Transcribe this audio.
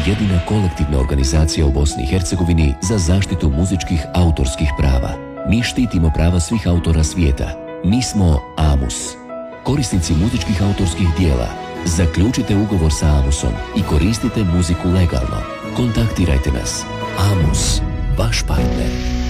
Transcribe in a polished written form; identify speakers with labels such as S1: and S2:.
S1: jedina kolektivna organizacija u Bosni i Hercegovini za zaštitu muzičkih autorskih prava. Mi štitimo prava svih autora svijeta. Mi smo AMUS. Korisnici muzičkih autorskih dijela, zaključite ugovor sa AMUS-om i koristite muziku legalno. Kontaktirajte nas. AMUS, vaš partner.